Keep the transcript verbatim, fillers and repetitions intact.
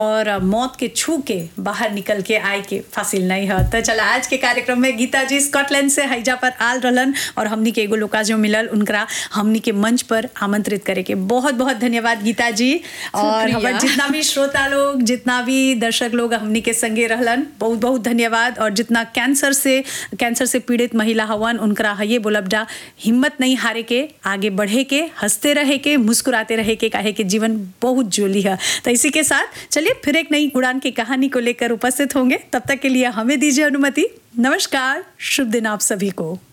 और मौत के छू के बाहर निकल के आए के फासिल नहीं है। तो चला आज के कार्यक्रम में गीता जी स्कॉटलैंड से हैजा पर आल रहलन और हमनी के एगो लोका जो मिलल उनकरा हमनी के मंच पर आमंत्रित करे के बहुत बहुत धन्यवाद गीता जी। और हमारे जितना भी श्रोता लोग जितना भी दर्शक लोग हमनी के संगे रहलन बहुत बहुत धन्यवाद। और जितना कैंसर से कैंसर से पीड़ित महिला हवन उनकरा ये बोलब जा हिम्मत नहीं हारे के, आगे बढ़े के, हंसते रहे के, मुस्कुराते रहे के, काहे के जीवन बहुत जोली है। तो इसी के साथ चलिए फिर एक नई उड़ान की कहानी को लेकर उपस्थित होंगे। तब तक के लिए हमें दीजिए अनुमति। नमस्कार, शुभ दिन आप सभी को।